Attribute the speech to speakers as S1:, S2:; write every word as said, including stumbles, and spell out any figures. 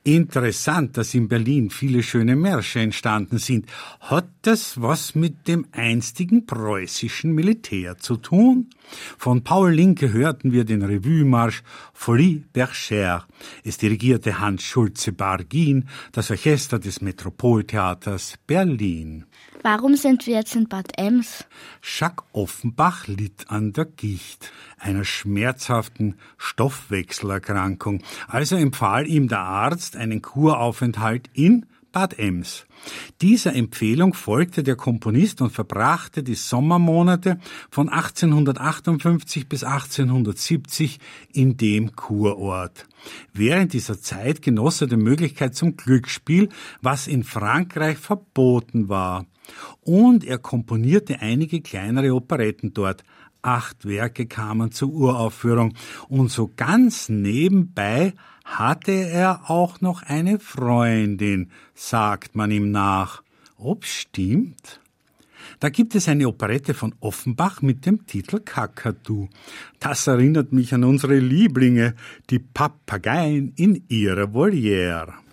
S1: Interessant, dass in Berlin viele schöne Märsche entstanden sind. Hat das was mit dem einstigen preußischen Militär zu tun? Von Paul Linke hörten wir den Revue-Marsch Folie Bergère. Es dirigierte Hans Schulze-Bargin, das Orchester des Metropoltheaters Berlin.
S2: Warum sind wir jetzt in Bad Ems?
S1: Jacques Offenbach litt an der Gicht, einer schmerzhaften Stoffwechselerkrankung. Also empfahl ihm der Arzt einen Kuraufenthalt in Bad Ems. Dieser Empfehlung folgte der Komponist und verbrachte die Sommermonate von achtzehnhundertachtundfünfzig bis achtzehnhundertsiebzig in dem Kurort. Während dieser Zeit genoss er die Möglichkeit zum Glücksspiel, was in Frankreich verboten war. Und er komponierte einige kleinere Operetten dort. Acht Werke kamen zur Uraufführung und so ganz nebenbei hatte er auch noch eine Freundin, sagt man ihm nach. Ob's stimmt? Da gibt es eine Operette von Offenbach mit dem Titel Kakadu. Das erinnert mich an unsere Lieblinge, die Papageien in ihrer Voliere.